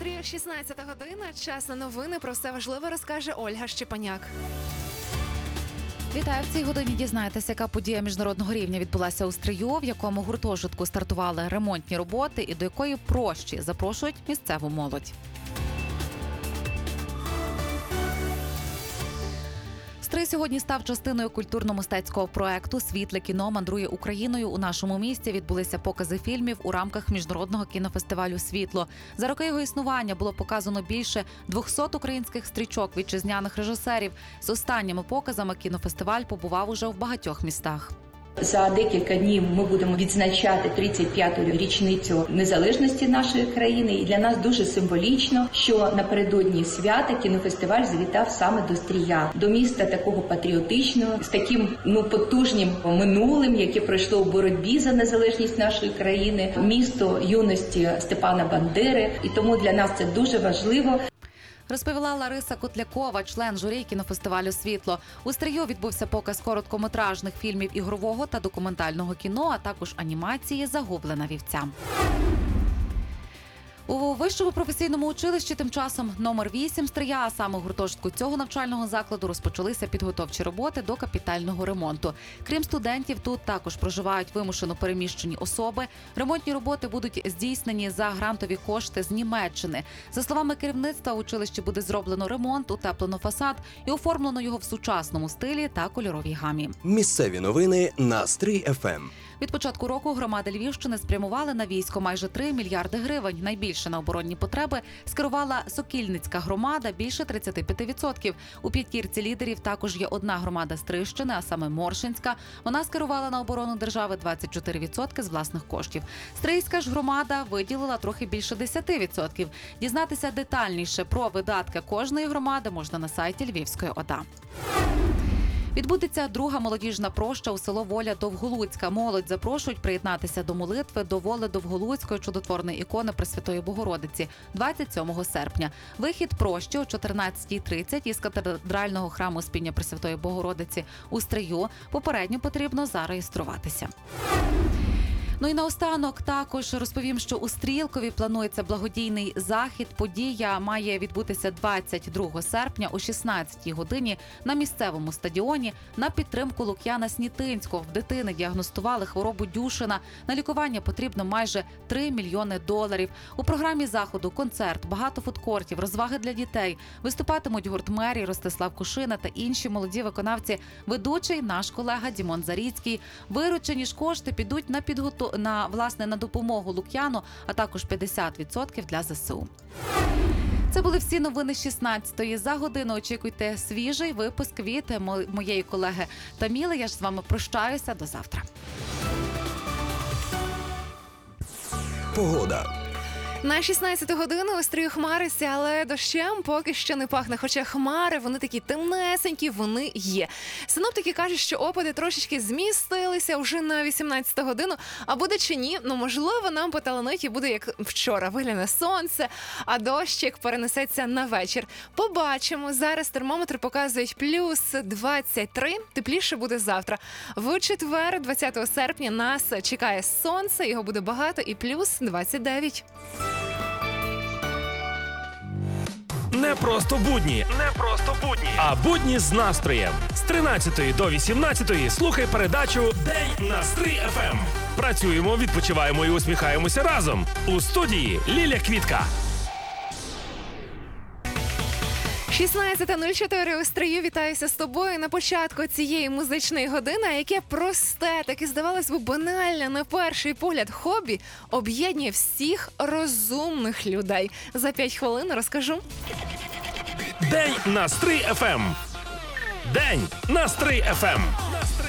Стрію 16 година. Час на новини. Про все важливе розкаже Ольга Щепаняк. Вітаю! В цій годині дізнаєтеся, яка подія міжнародного рівня відбулася у Стрию, в якому гуртожитку стартували ремонтні роботи і до якої прощі запрошують місцеву молодь. Стрий сьогодні став частиною культурно-мистецького проекту «Світле кіно мандрує Україною». У нашому місті відбулися покази фільмів у рамках міжнародного кінофестивалю «Світло». За роки його існування було показано більше 200 українських стрічок вітчизняних режисерів. З останніми показами кінофестиваль побував уже в багатьох містах. За декілька днів ми будемо відзначати 35-ту річницю незалежності нашої країни. І для нас дуже символічно, що напередодні свята кінофестиваль завітав саме до Стрия, до міста такого патріотичного, з таким потужним минулим, яке пройшло в боротьбі за незалежність нашої країни, місто юності Степана Бандери. І тому для нас це дуже важливо. Розповіла Лариса Котлякова, член журі кінофестивалю «Світло». У Стрию відбувся показ короткометражних фільмів ігрового та документального кіно, а також анімації «Загублена вівця». У Вищому професійному училищі тим часом номер 8 Стрия, а саме гуртожитку цього навчального закладу, розпочалися підготовчі роботи до капітального ремонту. Крім студентів, тут також проживають вимушено переміщені особи. Ремонтні роботи будуть здійснені за грантові кошти з Німеччини. За словами керівництва, в училищі буде зроблено ремонт, утеплено фасад і оформлено його в сучасному стилі та кольоровій гамі. Місцеві новини на Стрий ФМ. Від початку року громади Львівщини спрямували на військо майже 3 мільярди гривень. Найбільше на оборонні потреби скерувала Сокільницька громада – більше 35%. У п'ятірці лідерів також є одна громада Стрийщини, а саме Моршинська. Вона скерувала на оборону держави 24% з власних коштів. Стрийська ж громада виділила трохи більше 10%. Дізнатися детальніше про видатки кожної громади можна на сайті Львівської ОДА. Відбудеться друга молодіжна проща у село Воля Довголуцька. Молодь запрошують приєднатися до молитви до Воли Довголуцької чудотворної ікони Пресвятої Богородиці 27 серпня. Вихід прощі о 14:30 із катедрального храму Успіння Пресвятої Богородиці у Стрию. Попередньо потрібно зареєструватися. Ну і наостанок також розповім, що у Стрілкові планується благодійний захід. Подія має відбутися 22 серпня о 16-й годині на місцевому стадіоні на підтримку Лук'яна Снітинського. В дитини діагностували хворобу Дюшина. На лікування потрібно майже $3 мільйони. У програмі заходу концерт, багато фудкортів, розваги для дітей. Виступатимуть гурт «Мері», Ростислав Кушина та інші молоді виконавці. Ведучий наш колега Дімон Заріцький. Виручені ж кошти підуть на допомогу Лук'яну, а також 50% для ЗСУ. Це були всі новини 16-ї. За годину очікуйте свіжий випуск від моєї колеги Таміли. Я ж з вами прощаюся. До завтра. Погода. На 16 годину у Стрию хмариться, але дощем поки що не пахне. Хоча хмари, вони такі темнесенькі, вони є. Синоптики кажуть, що опади трошечки змістилися вже на 18 годину. А буде чи ні? Ну, можливо, нам по талановиті буде, як вчора, вигляне сонце, а дощик перенесеться на вечір. Побачимо. Зараз термометри показують плюс 23. Тепліше буде завтра. В четвер, 20 серпня, нас чекає сонце, його буде багато і плюс 29. Не просто будні, а будні з настроєм. З 13 до 18 слухай передачу «День на Стрий ФМ». Працюємо, відпочиваємо і усміхаємося разом. У студії Ліля Квітка. 16:04 у Стрию. Вітаюся з тобою на початку цієї музичної години, яке просте, таке, здавалось би, банальне на перший погляд хобі об'єднує всіх розумних людей. За 5 хвилин розкажу. День на Стрий ФМ. День на Стрий ФМ.